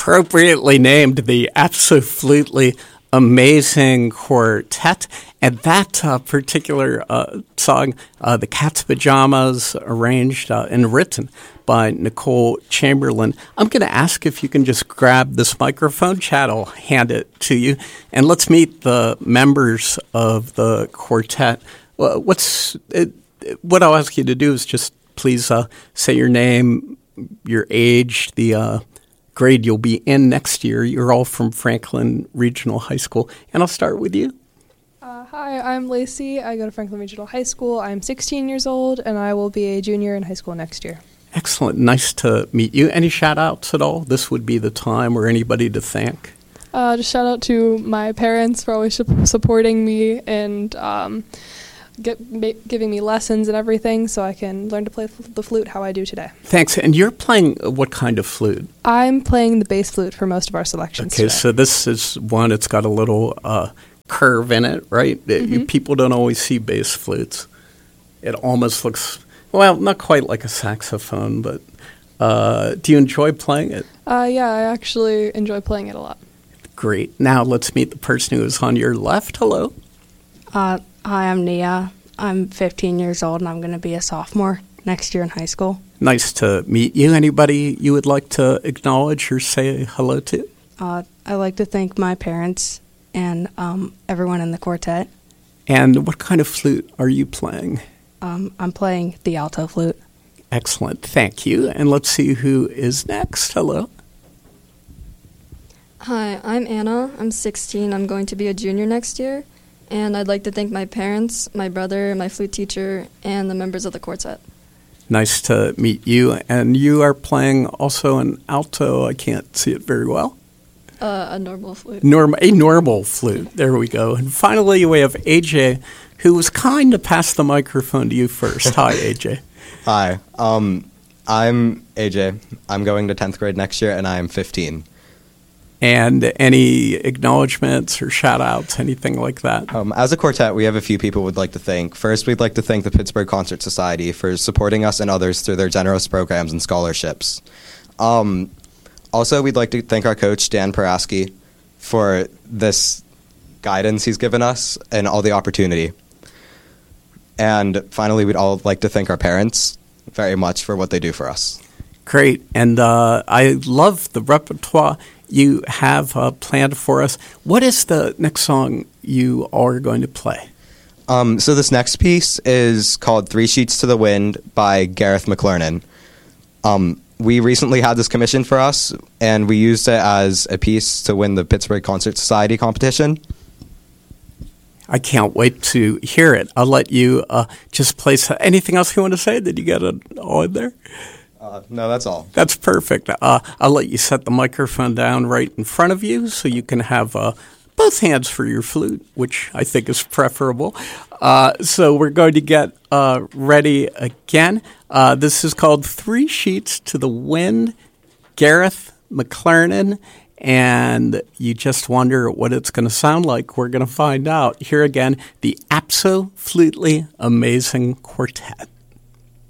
appropriately named the Absolutely Amazing Quartet. And that particular song, The Cat's Pajamas, arranged and written by Nicole Chamberlain. I'm going to ask if you can just grab this microphone. Chad will hand it to you. And let's meet the members of the quartet. What I'll ask you to do is just please say your name, your age, the grade you'll be in next year. You're all from Franklin Regional High School. And I'll start with you. Hi, I'm Lacey. I go to Franklin Regional High School. I'm 16 years old, and I will be a junior in high school next year. Excellent. Nice to meet you. Any shout-outs at all? This would be the time, or anybody to thank? Just shout out to my parents for always supporting me and giving me lessons and everything so I can learn to play the flute how I do today. Thanks. And you're playing what kind of flute? I'm playing the bass flute for most of our selections Okay, today. so this is one, it's got a little curve in it, right? Mm-hmm. People don't always see bass flutes. It almost looks, well, not quite like a saxophone, but do you enjoy playing it? Yeah, I actually enjoy playing it a lot. Great. Now let's meet the person who is on your left. Hello. Hi, I'm Nia. I'm 15 years old, and I'm going to be a sophomore next year in high school. Nice to meet you. Anybody you would like to acknowledge or say hello to? I'd like to thank my parents and everyone in the quartet. And what kind of flute are you playing? I'm playing the alto flute. Excellent. Thank you. And let's see who is next. Hello. Hi, I'm Anna. I'm 16. I'm going to be a junior next year. And I'd like to thank my parents, my brother, my flute teacher, and the members of the quartet. Nice to meet you. And you are playing also an alto. I can't see it very well. A normal flute. A normal flute. There we go. And finally, we have AJ, who was kind to pass the microphone to you first. Hi, AJ. Hi. I'm AJ. I'm going to 10th grade next year, and I'm 15. And any acknowledgments or shout-outs, anything like that? As a quartet, we have a few people we'd like to thank. First, we'd like to thank the Pittsburgh Concert Society for supporting us and others through their generous programs and scholarships. Also, we'd like to thank our coach, Dan Paraski, for this guidance he's given us and all the opportunity. And finally, we'd all like to thank our parents very much for what they do for us. Great. And I love the repertoire you have planned for us. What is the next song you are going to play? So this next piece is called Three Sheets to the Wind by Gareth McClernand. We recently had this commissioned for us, and we used it as a piece to win the Pittsburgh Concert Society competition. I can't wait to hear it. I'll let you just place anything else you want to say. Did you get it all in there? No, that's all. That's perfect. I'll let you set the microphone down right in front of you so you can have both hands for your flute, which I think is preferable. So we're going to get ready again. This is called Three Sheets to the Wind, Gareth McClernand, and you just wonder what it's going to sound like. We're going to find out. Here again, the Absolutely Amazing Quartet.